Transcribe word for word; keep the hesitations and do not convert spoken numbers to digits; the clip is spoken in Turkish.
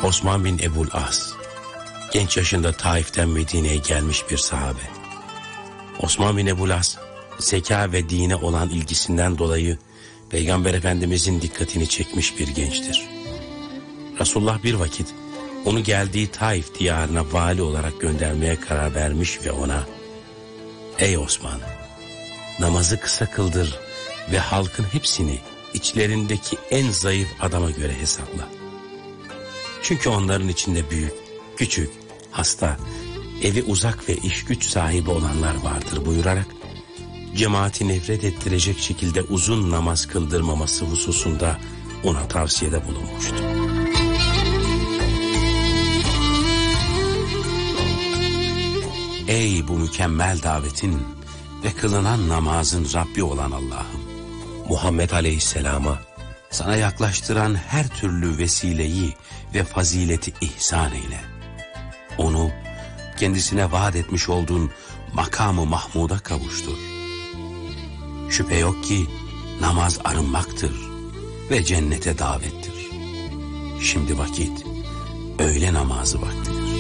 Osman bin Ebul As, genç yaşında Taif'ten Medine'ye gelmiş bir sahabe. Osman bin Ebul As, zeka ve dine olan ilgisinden dolayı Peygamber Efendimizin dikkatini çekmiş bir gençtir. Resulullah bir vakit onu geldiği Taif diyarına vali olarak göndermeye karar vermiş ve ona, "Ey Osman, namazı kısa kıldır ve halkın hepsini içlerindeki en zayıf adama göre hesapla. Çünkü onların içinde büyük, küçük, hasta, evi uzak ve iş güç sahibi olanlar vardır" buyurarak cemaati nefret ettirecek şekilde uzun namaz kıldırmaması hususunda ona tavsiyede bulunmuştu. Ey bu mükemmel davetin ve kılınan namazın Rabbi olan Allah'ım, Muhammed Aleyhisselam'a sana yaklaştıran her türlü vesileyi ve fazileti ihsan eyle. Onu kendisine vaat etmiş olduğun makamı Mahmud'a kavuştur. Şüphe yok ki namaz arınmaktır ve cennete davettir. Şimdi vakit öğle namazı vaktidir.